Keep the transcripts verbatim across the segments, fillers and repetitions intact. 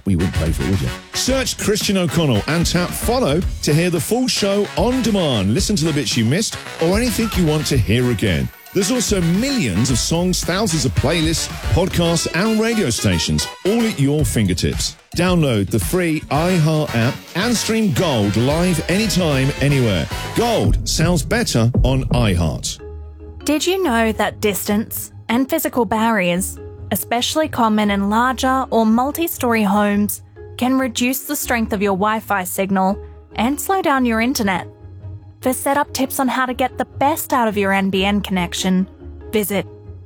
Well, you wouldn't pay for it, would you? Search Christian O'Connell and tap follow to hear the full show on demand. Listen to the bits you missed or anything you want to hear again. There's also millions of songs, thousands of playlists, podcasts and radio stations, all at your fingertips. Download the free iHeart app and stream Gold live anytime, anywhere. Gold sounds better on iHeart. Did you know that distance and physical barriers, especially common in larger or multi-storey homes, can reduce the strength of your Wi-Fi signal and slow down your internet? For setup tips on how to get the best out of your N B N connection, visit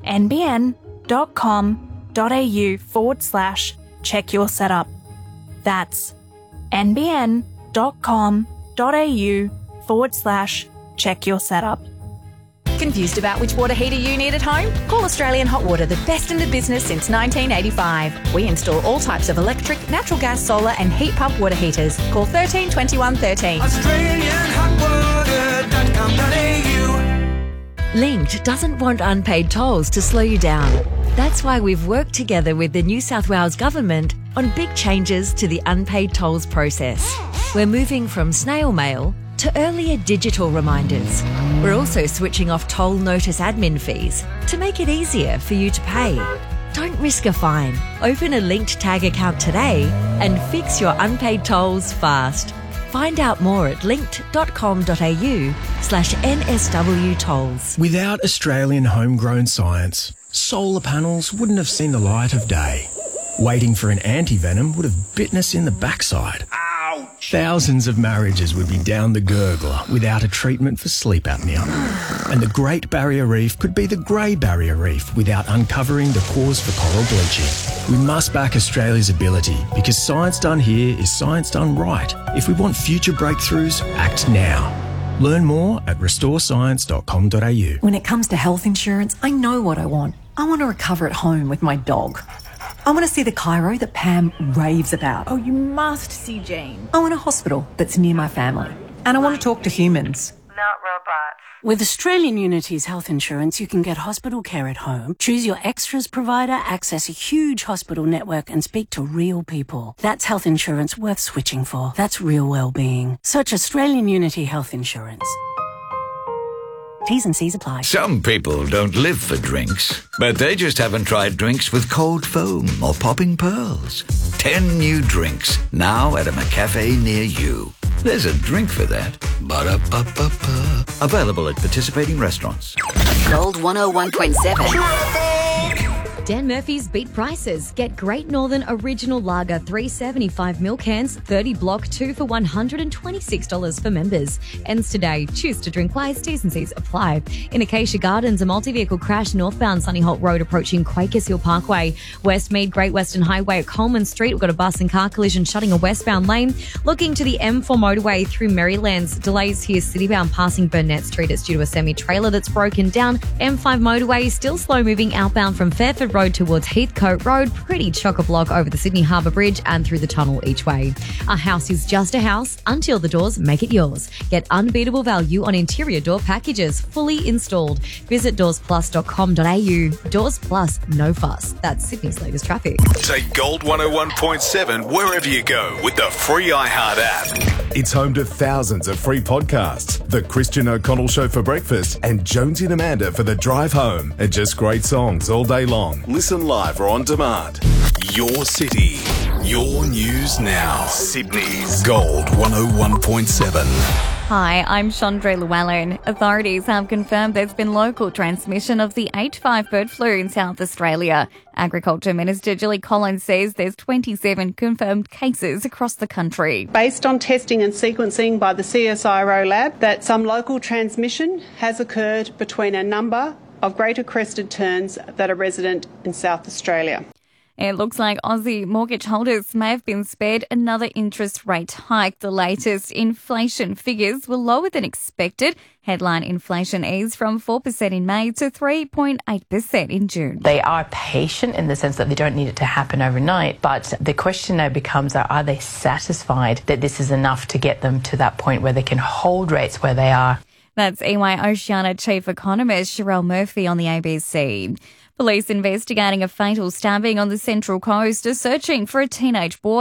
nbn.com.au forward slash check your setup. That's nbn.com.au forward slash check your setup. Confused about which water heater you need at home? Call Australian Hot Water, the best in the business since nineteen eighty-five. We install all types of electric, natural gas, solar and heat pump water heaters. Call thirteen twenty-one thirteen. australian hot water dot com dot a u. Linked doesn't want unpaid tolls to slow you down. That's why we've worked together with the New South Wales Government on big changes to the unpaid tolls process. We're moving from snail mail to earlier digital reminders. We're also switching off toll notice admin fees to make it easier for you to pay. Don't risk a fine. Open a Linked Tag account today and fix your unpaid tolls fast. Find out more at linked.com.au slash NSW tolls. Without Australian homegrown science, solar panels wouldn't have seen the light of day. Waiting for an anti-venom would have bitten us in the backside. Ouch! Thousands of marriages would be down the gurgler without a treatment for sleep apnea. And the Great Barrier Reef could be the Grey Barrier Reef without uncovering the cause for coral bleaching. We must back Australia's ability because science done here is science done right. If we want future breakthroughs, act now. Learn more at restore science dot com dot a u. When it comes to health insurance, I know what I want. I want to recover at home with my dog. I want to see the chiro that Pam raves about. Oh, you must see Jane. I want a hospital that's near my family. And I want to talk to humans. Not robots. With Australian Unity's health insurance, you can get hospital care at home, choose your extras provider, access a huge hospital network and speak to real people. That's health insurance worth switching for. That's real well-being. Search Australian Unity Health Insurance. T's and C's apply. Some people don't live for drinks, but they just haven't tried drinks with cold foam or popping pearls. Ten new drinks, now at a McCafe near you. There's a drink for that. Ba-da-ba-ba-ba. Available at participating restaurants. Gold one oh one point seven. Dan Murphy's beat prices. Get Great Northern Original Lager three seventy-five mil cans, thirty block, two for one hundred twenty-six dollars for members. Ends today. Choose to drink wise. T's and C's apply. In Acacia Gardens, a multi-vehicle crash northbound Sunny Holt Road approaching Quakers Hill Parkway. Westmead Great Western Highway at Coleman Street. We've got a bus and car collision shutting a westbound lane. Looking to the M four motorway through Merrylands. Delays here citybound passing Burnett Street. It's due to a semi-trailer that's broken down. M five motorway still slow moving outbound from Fairford Road towards Heathcote Road. Pretty chock-a-block over the Sydney Harbour Bridge and through the tunnel each way. A house is just a house until the doors make it yours. Get unbeatable value on interior door packages fully installed. Visit doors plus dot com dot a u. Doors Plus, no fuss. That's Sydney's latest traffic. Take Gold one oh one point seven wherever you go with the free iHeart app. It's home to thousands of free podcasts. The Christian O'Connell Show for breakfast and Jonesy and Amanda for the drive home. And just great songs all day long. Listen live or on demand. Your city, your news now. Sydney's Gold one oh one point seven. Hi, I'm Chandra Llewellyn. Authorities have confirmed there's been local transmission of the H five bird flu in South Australia. Agriculture Minister Gilly Collins says there's twenty-seven confirmed cases across the country. Based on testing and sequencing by the C S I R O lab, that some local transmission has occurred between a number of greater crested terns that are resident in South Australia. It looks like Aussie mortgage holders may have been spared another interest rate hike. The latest inflation figures were lower than expected. Headline inflation eased from four percent in May to three point eight percent in June. They are patient in the sense that they don't need it to happen overnight. But the question now becomes, are they satisfied that this is enough to get them to that point where they can hold rates where they are? That's E Y Oceania Chief Economist Sherelle Murphy on the A B C. Police investigating a fatal stabbing on the Central Coast are searching for a teenage boy